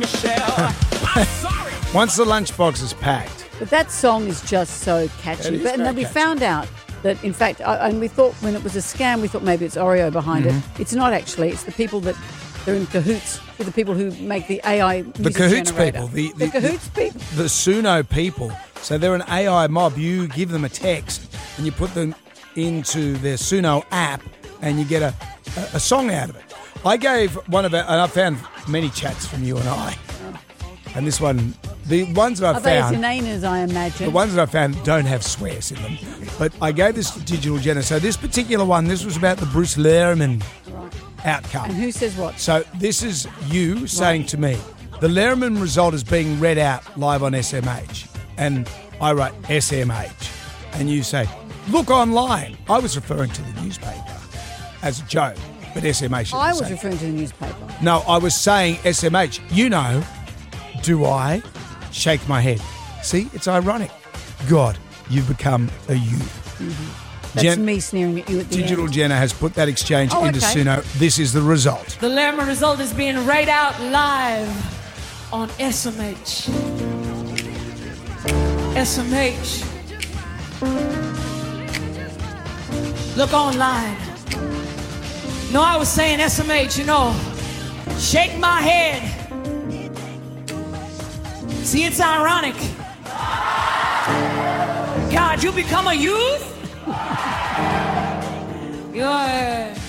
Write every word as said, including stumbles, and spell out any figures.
Once the lunchbox is packed. But that song is just so catchy. It is But, and very then we catchy. found out that, in fact, I, and we thought when it was a scam, we thought maybe it's Oreo behind Mm-hmm. it. It's not actually. It's the people that they're in cahoots with the people who make the A I music The cahoots generator. people. The, The, the, cahoots people. The Suno people. So they're an A I mob. You give them a text and you put them into their Suno app and you get a, a, a song out of it. I gave one of our, and I found many chats from you and I. And this one, the ones that I Are they as found, inane as I imagine? the ones that I found don't have swears in them. But I gave this to Digital Jenna. So this particular one, this was about the Bruce Lehrman outcome. And who says what? So this is you saying to me, the Lehrman result is being read out live on S M H. And I write S M H. And you say, look online. I was referring to the newspaper as a joke, but S M H is I the was same. referring to the newspaper. No, I was saying S M H. You know, do I? Shake my head. See, it's ironic. God, you've become a youth. That's Jen- me sneering at you at the Digital end. Jenna has put that exchange Oh, into okay. Suno. This is the result. The Lerma result is being read out live on S M H. S M H. Look online. No, I was saying S M H, you know. Shake my head. See, it's ironic. God, you become a youth? You're...